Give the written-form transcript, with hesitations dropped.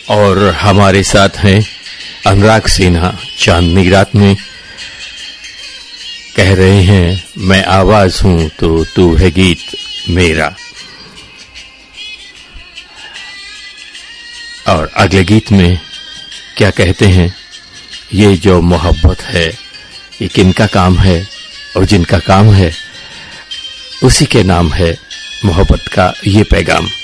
और हमारे साथ हैं अनुराग सिन्हा। चांदनी रात में कह रहे हैं मैं आवाज हूं तो तू है गीत मेरा। और अगले गीत में क्या कहते हैं, ये जो मोहब्बत है ये किनका काम है, और जिनका काम है उसी के नाम है मोहब्बत का ये पैगाम।